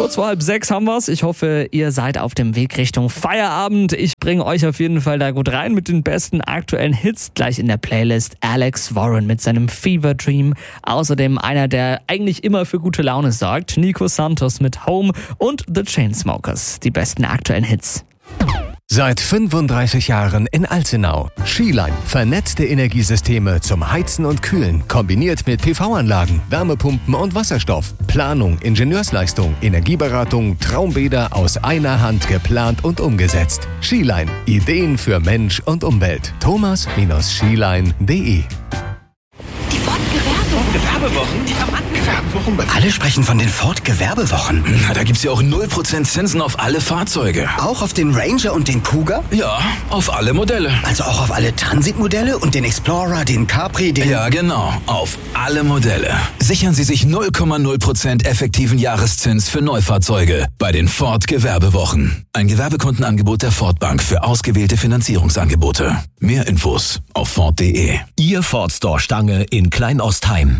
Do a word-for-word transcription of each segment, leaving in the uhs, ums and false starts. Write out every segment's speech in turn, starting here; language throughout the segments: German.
Kurz vor halb sechs haben wir's. Ich hoffe, ihr seid auf dem Weg Richtung Feierabend. Ich bringe euch auf jeden Fall da gut rein mit den besten aktuellen Hits. Gleich in der Playlist Alex Warren mit seinem Fever Dream. Außerdem einer, der eigentlich immer für gute Laune sorgt. Nico Santos mit Home und The Chainsmokers. Die besten aktuellen Hits. Seit fünfunddreißig Jahren in Alzenau. Skiline. Vernetzte Energiesysteme zum Heizen und Kühlen. Kombiniert mit P V-Anlagen, Wärmepumpen und Wasserstoff. Planung, Ingenieursleistung, Energieberatung, Traumbäder aus einer Hand geplant und umgesetzt. Skiline. Ideen für Mensch und Umwelt. thomas Skiline punkt de Die Ford-Gewerbewochen. Gewerbewochen? Die haben angefangen. Alle sprechen von den Ford-Gewerbewochen. Na, da gibt's ja auch null Prozent Zinsen auf alle Fahrzeuge. Auch auf den Ranger und den Kuga? Ja, auf alle Modelle. Also auch auf alle Transit-Modelle und den Explorer, den Capri, den... Ja, genau. Auf alle Modelle. Sichern Sie sich null Komma null Prozent effektiven Jahreszins für Neufahrzeuge bei den Ford-Gewerbewochen. Ein Gewerbekundenangebot der Ford Bank für ausgewählte Finanzierungsangebote. Mehr Infos auf Ford punkt de. Ihr Ford Store Stange in Kleinostheim.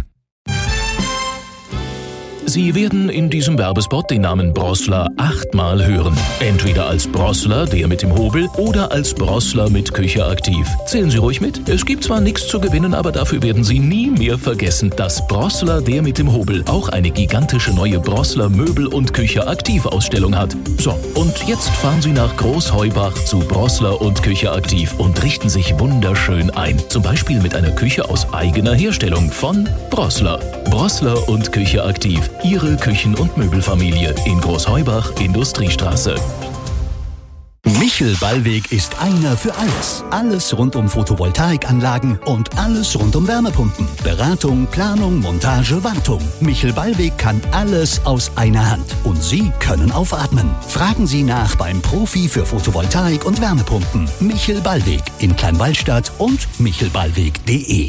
Sie werden in diesem Werbespot den Namen Brossler achtmal hören. Entweder als Brossler, der mit dem Hobel, oder als Brossler mit Küche aktiv. Zählen Sie ruhig mit. Es gibt zwar nichts zu gewinnen, aber dafür werden Sie nie mehr vergessen, dass Brossler, der mit dem Hobel, auch eine gigantische neue Brossler Möbel- und Küche aktiv Ausstellung hat. So, und jetzt fahren Sie nach Großheubach zu Brossler und Küche aktiv und richten sich wunderschön ein. Zum Beispiel mit einer Küche aus eigener Herstellung von Brossler. Brossler und Küche aktiv. Ihre Küchen- und Möbelfamilie in Großheubach, Industriestraße. Michel Ballweg ist einer für alles. Alles rund um Photovoltaikanlagen und alles rund um Wärmepumpen. Beratung, Planung, Montage, Wartung. Michel Ballweg kann alles aus einer Hand. Und Sie können aufatmen. Fragen Sie nach beim Profi für Photovoltaik und Wärmepumpen. Michel Ballweg in Kleinwallstadt und michel ballweg punkt de.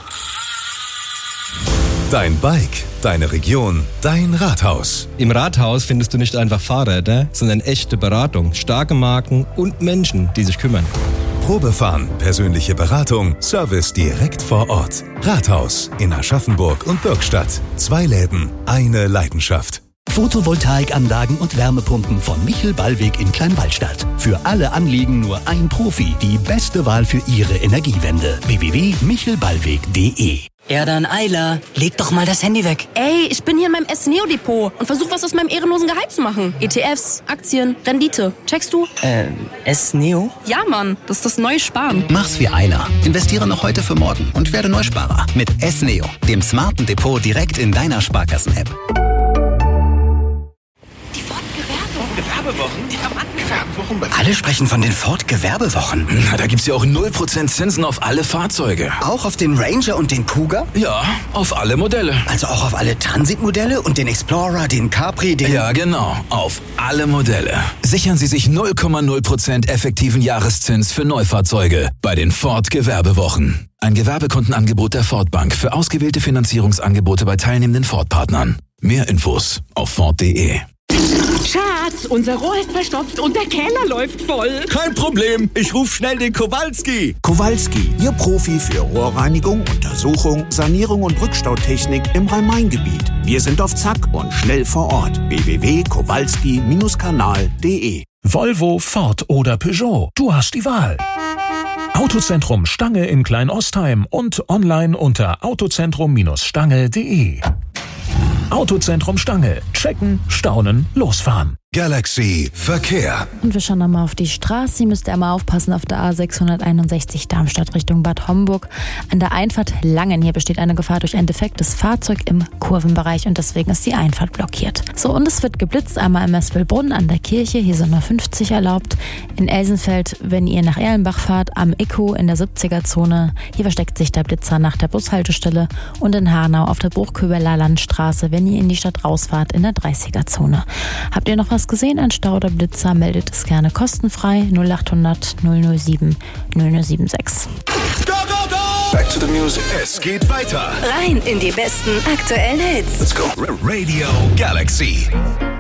Dein Bike, deine Region, dein Rathaus. Im Rathaus findest du nicht einfach Fahrräder, sondern echte Beratung, starke Marken und Menschen, die sich kümmern. Probefahren, persönliche Beratung, Service direkt vor Ort. Rathaus in Aschaffenburg und Bürgstadt. Zwei Läden, eine Leidenschaft. Photovoltaikanlagen und Wärmepumpen von Michel Ballweg in Kleinwallstadt. Für alle Anliegen nur ein Profi. Die beste Wahl für Ihre Energiewende. w w w punkt michel ballweg punkt de. Ja, dann Eila, leg doch mal das Handy weg. Ey, ich bin hier in meinem S-Neo-Depot und versuch was aus meinem ehrenlosen Gehalt zu machen. E T Fs, Aktien, Rendite. Checkst du? Ähm, S-Neo? Ja, Mann, das ist das neue Sparen. Mach's wie Eila. Investiere noch heute für morgen und werde Neusparer. Mit S-Neo, dem smarten Depot direkt in deiner Sparkassen-App. Die Ford-Gewerbewochen. Gewerbewochen? Die haben angefangen. Alle sprechen von den Ford-Gewerbewochen. Na, da gibt's ja auch null Prozent Zinsen auf alle Fahrzeuge. Auch auf den Ranger und den Kuga? Ja, auf alle Modelle. Also auch auf alle Transit-Modelle und den Explorer, den Capri, den... Ja, genau. Auf alle Modelle. Sichern Sie sich null Komma null Prozent effektiven Jahreszins für Neufahrzeuge bei den Ford-Gewerbewochen. Ein Gewerbekundenangebot der Ford Bank für ausgewählte Finanzierungsangebote bei teilnehmenden Ford-Partnern. Mehr Infos auf Ford punkt de. Schatz, unser Rohr ist verstopft und der Keller läuft voll. Kein Problem, ich ruf schnell den Kowalski. Kowalski, Ihr Profi für Rohrreinigung, Untersuchung, Sanierung und Rückstautechnik im Rhein-Main-Gebiet. Wir sind auf Zack und schnell vor Ort. w w w punkt kowalski kanal punkt de. Volvo, Ford oder Peugeot, du hast die Wahl. Autozentrum Stange in Kleinostheim und online unter autozentrum Stange punkt de. Autozentrum Stange. Checken, staunen, losfahren. Galaxy Verkehr. Und wir schauen nochmal auf die Straße. Sie müsst einmal aufpassen auf der A sechshunderteinundsechzig Darmstadt Richtung Bad Homburg. An der Einfahrt Langen. Hier besteht eine Gefahr durch ein defektes Fahrzeug im Kurvenbereich und deswegen ist die Einfahrt blockiert. So, und es wird geblitzt. Einmal im Mespelbrunn an der Kirche. Hier sind nur fünfzig erlaubt. In Elsenfeld, wenn ihr nach Erlenbach fahrt, am Eco in der siebziger-Zone. Hier versteckt sich der Blitzer nach der Bushaltestelle. Und in Hanau auf der Bruchköbeler Landstraße, wenn ihr in die Stadt rausfahrt, in der dreißiger-Zone. Habt ihr noch was gesehen, ein Stau oder Blitzer, meldet es gerne kostenfrei null achthundert null null sieben null null sieben sechs. Go, go, go! Back to the music. Es geht weiter. Rein in die besten aktuellen Hits. Let's go. Radio Galaxy.